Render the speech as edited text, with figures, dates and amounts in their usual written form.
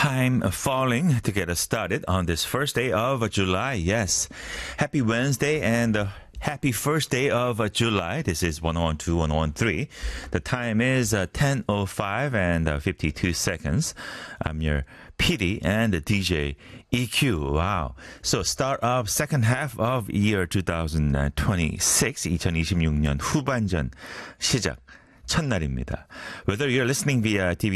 time falling to get us started on this first day of July. Yes. Happy Wednesday and happy first day of July. This is 1012, 1013. The time is 10:05 and 52 seconds. I'm your PD and DJ EQ. Wow. So start of second half of year 2026, 2026년 후반전 시작. 첫날입니다. Whether you're listening via TV